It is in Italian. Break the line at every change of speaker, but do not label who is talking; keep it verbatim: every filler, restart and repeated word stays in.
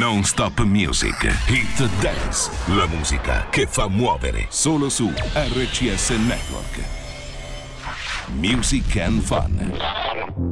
Non-stop music, hit dance, la musica che fa muovere, solo su R C S Network. Music and Fun.